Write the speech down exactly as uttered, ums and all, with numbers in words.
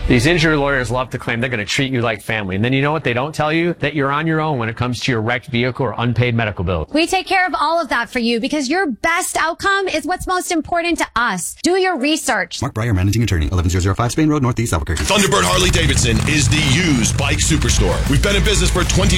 These injury lawyers love to claim they're going to treat you like family. And then you know what they don't tell you? That you're on your own when it comes to your wrecked vehicle or unpaid medical bill. We take care of all of that for you because your best outcome is what's most important to us. Do your research. Mark Breyer, Managing Attorney, eleven thousand five Spain Road, Northeast Albuquerque. Thunderbird Harley Davidson is the used bike superstore. We've been in business for twenty